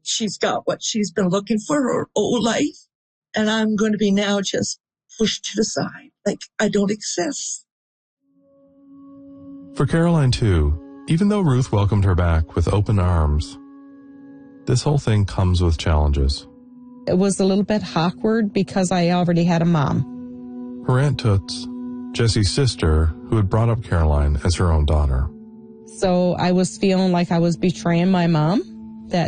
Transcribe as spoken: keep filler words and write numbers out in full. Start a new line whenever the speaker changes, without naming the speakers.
she's got what she's been looking for her whole life. And I'm going to be now just pushed to the side, like I don't exist.
For Caroline, too, even though Ruth welcomed her back with open arms, this whole thing comes with challenges.
It was a little bit awkward because I already had a mom.
Her Aunt Toots, Jesse's sister, who had brought up Caroline as her own daughter.
So I was feeling like I was betraying my mom.